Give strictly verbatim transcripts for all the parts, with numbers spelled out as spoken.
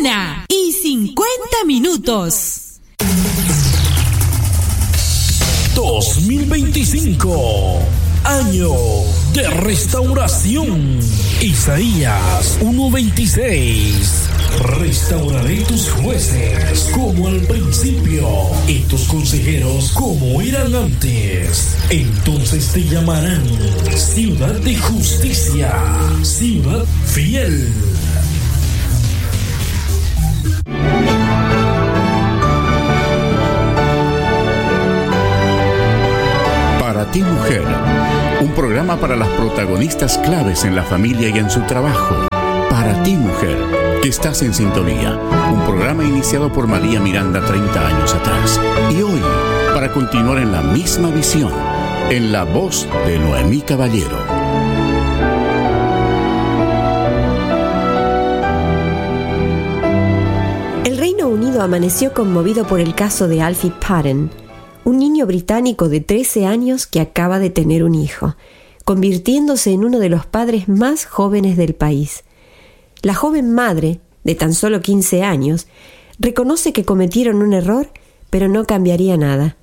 Una y cincuenta minutos. dos mil veinticinco, año de restauración. Isaías uno veintiséis. Restauraré tus jueces como al principio y tus consejeros como eran antes. Entonces te llamarán ciudad de justicia, ciudad fiel. Para ti, mujer, un programa para las protagonistas claves en la familia y en su trabajo. Para ti, mujer, que estás en sintonía, un programa iniciado por María Miranda treinta años atrás. Y hoy, para continuar en la misma visión, en la voz de Noemí Caballero. El Reino Unido amaneció conmovido por el caso de Alfie Patten, un niño británico de trece años que acaba de tener un hijo, convirtiéndose en uno de los padres más jóvenes del país. La joven madre, de tan solo quince años, reconoce que cometieron un error, pero no cambiaría nada.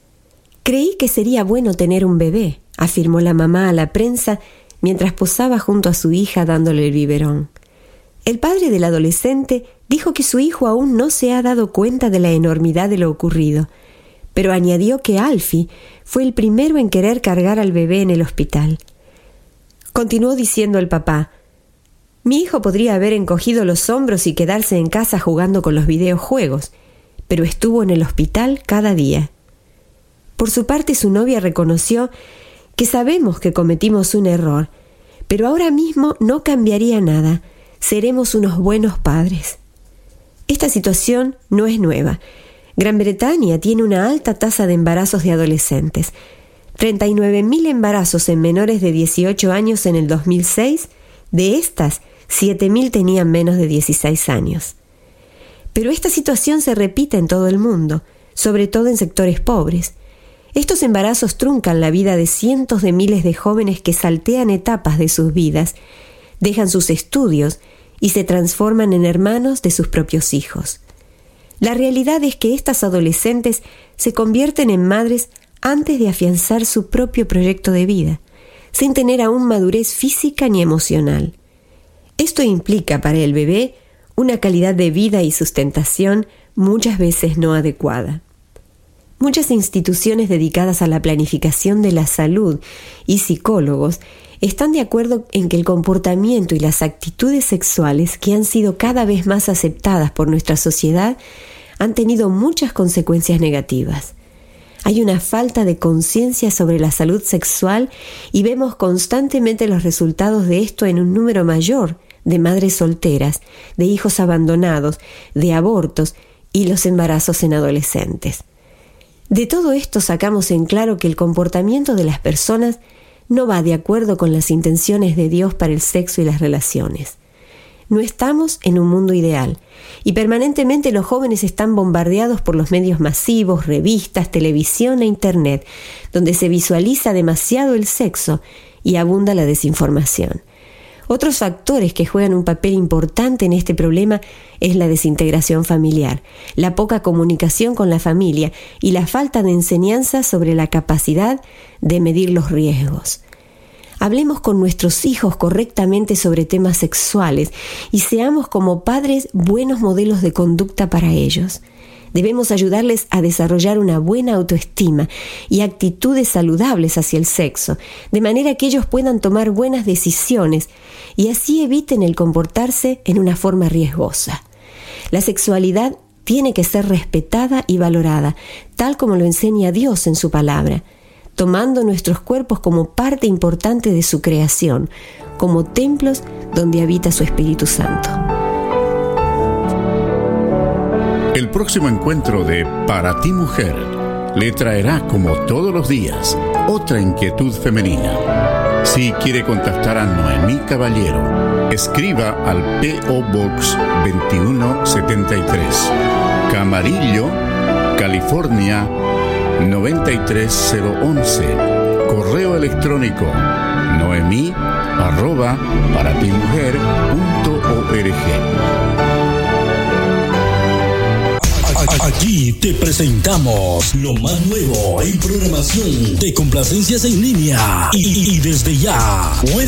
Creí que sería bueno tener un bebé, afirmó la mamá a la prensa mientras posaba junto a su hija dándole el biberón. El padre del adolescente dijo que su hijo aún no se ha dado cuenta de la enormidad de lo ocurrido, pero añadió que Alfie fue el primero en querer cargar al bebé en el hospital. Continuó diciendo el papá: mi hijo podría haber encogido los hombros y quedarse en casa jugando con los videojuegos, pero estuvo en el hospital cada día. Por su parte, su novia reconoció que sabemos que cometimos un error, pero ahora mismo no cambiaría nada. Seremos unos buenos padres. Esta situación no es nueva. Gran Bretaña tiene una alta tasa de embarazos de adolescentes. treinta y nueve mil embarazos en menores de dieciocho años en el dos mil seis. De estas, siete mil tenían menos de dieciséis años. Pero esta situación se repite en todo el mundo, sobre todo en sectores pobres. Estos embarazos truncan la vida de cientos de miles de jóvenes que saltean etapas de sus vidas, dejan sus estudios y se transforman en hermanos de sus propios hijos. La realidad es que estas adolescentes se convierten en madres antes de afianzar su propio proyecto de vida, sin tener aún madurez física ni emocional. Esto implica para el bebé una calidad de vida y sustentación muchas veces no adecuada. Muchas instituciones dedicadas a la planificación de la salud y psicólogos están de acuerdo en que el comportamiento y las actitudes sexuales que han sido cada vez más aceptadas por nuestra sociedad han tenido muchas consecuencias negativas. Hay una falta de conciencia sobre la salud sexual y vemos constantemente los resultados de esto en un número mayor de madres solteras, de hijos abandonados, de abortos y los embarazos en adolescentes. De todo esto sacamos en claro que el comportamiento de las personas no va de acuerdo con las intenciones de Dios para el sexo y las relaciones. No estamos en un mundo ideal y permanentemente los jóvenes están bombardeados por los medios masivos, revistas, televisión e internet, donde se visualiza demasiado el sexo y abunda la desinformación. Otros factores que juegan un papel importante en este problema es la desintegración familiar, la poca comunicación con la familia y la falta de enseñanza sobre la capacidad de medir los riesgos. Hablemos con nuestros hijos correctamente sobre temas sexuales y seamos como padres buenos modelos de conducta para ellos. Debemos ayudarles a desarrollar una buena autoestima y actitudes saludables hacia el sexo, de manera que ellos puedan tomar buenas decisiones y así eviten el comportarse en una forma riesgosa. La sexualidad tiene que ser respetada y valorada, tal como lo enseña Dios en su palabra, tomando nuestros cuerpos como parte importante de su creación, como templos donde habita su Espíritu Santo. El próximo encuentro de Para ti, mujer le traerá, como todos los días, otra inquietud femenina. Si quiere contactar a Noemí Caballero, escriba al P O Box veintiuno setenta y tres, Camarillo, California noventa y tres cero once. Correo electrónico noemí arroba paratimujer punto org. aquí te presentamos lo más nuevo en programación de complacencias en línea. Y, y desde ya,